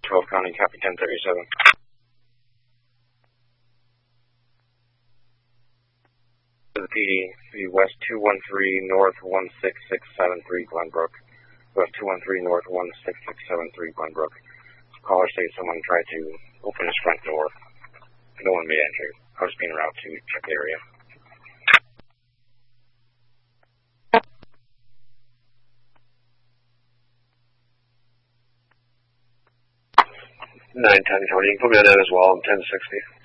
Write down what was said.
12 County, copy 1037. The PD, the West 213 North 16673 Glenbrook. West 213 North 16673 Glenbrook. Caller states someone tried to open his front door. No one made entry. I was being routed to check the area. 910 Tony, you can put me on that as well. I'm 1060.